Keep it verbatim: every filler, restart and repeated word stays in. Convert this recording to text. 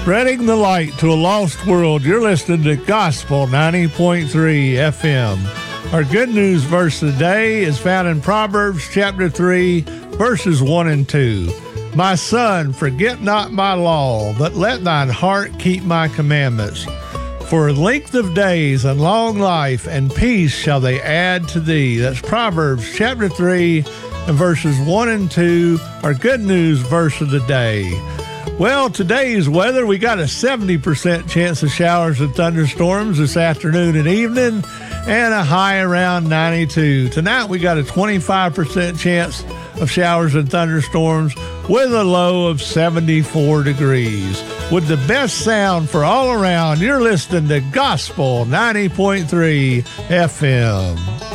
Spreading the light to a lost world, you're listening to Gospel ninety point three F M. Our good news verse of the day is found in Proverbs chapter three, verses one and two. My son, forget not my law, but let thine heart keep my commandments. For length of days and long life and peace shall they add to thee. That's Proverbs chapter three and verses one and two, our good news verse of the day. Well, today's weather, we got a seventy percent chance of showers and thunderstorms this afternoon and evening, and a high around ninety-two. Tonight, we got a twenty-five percent chance of showers and thunderstorms with a low of seventy-four degrees. With the best sound for all around, you're listening to Gospel ninety point three F M.